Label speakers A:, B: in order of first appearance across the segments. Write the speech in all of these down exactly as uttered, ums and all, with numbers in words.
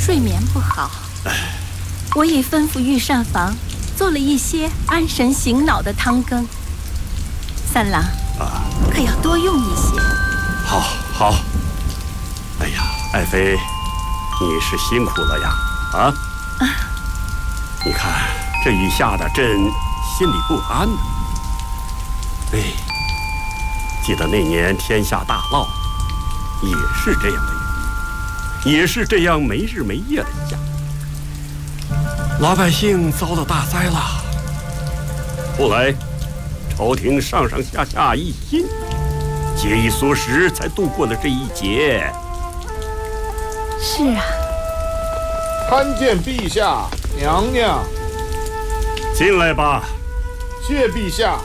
A: 睡眠不好。我已吩咐御膳房做了一些安神醒脑的汤羹。三郎啊，可要多用一些。
B: 好，好。哎呀，爱妃，你是辛苦了呀！啊，啊你看这雨下的，朕心里不安呢。哎，记得那年天下大涝，也是这样的雨，也是这样没日没夜的下，老百姓遭到大灾了。后来，朝廷上上下下一心，节衣缩食，才度过了这一劫。
A: 是啊。
C: 参见陛下，娘娘。
B: 进来吧。
C: 谢陛下。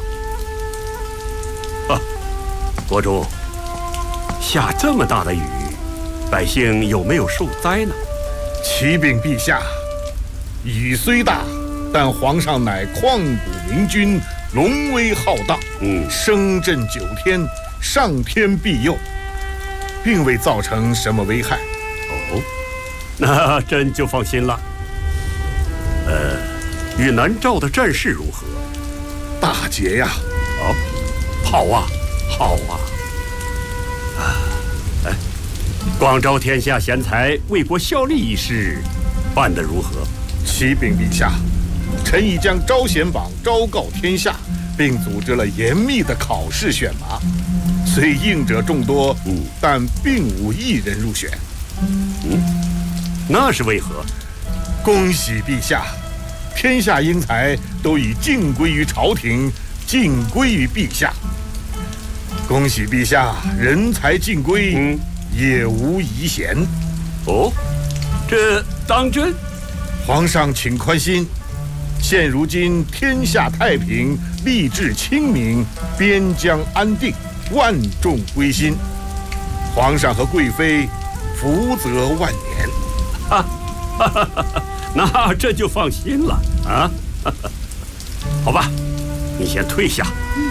B: 啊，国主，下这么大的雨，百姓有没有受灾呢？
C: 启禀陛下，雨虽大，但皇上乃旷古明君，龙威浩荡，嗯，声震九天，上天庇佑，并未造成什么危害。
B: 哦，那朕就放心了。呃，与南诏的战事如何？
C: 大捷呀！
B: 哦，好啊，好啊！啊，哎，广招天下贤才，为国效力一事，办得如何？
C: 启禀陛下，臣已将招贤榜昭告天下，并组织了严密的考试选拔。虽应者众多，嗯，但并无一人入选。
B: 嗯，那是为何？
C: 恭喜陛下，天下英才都已尽归于朝廷，尽归于陛下。恭喜陛下，人才尽归，嗯，也无遗贤。
B: 哦，这当真？
C: 皇上请宽心，现如今天下太平，吏治清明，边疆安定，万众归心。皇上和贵妃福泽万年。
B: 哈，哈哈哈哈，那这就放心了啊。好吧，你先退下。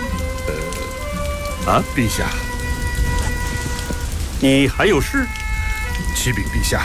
B: 呃，啊，
C: 陛下，
B: 你还有事？
C: 启禀陛下，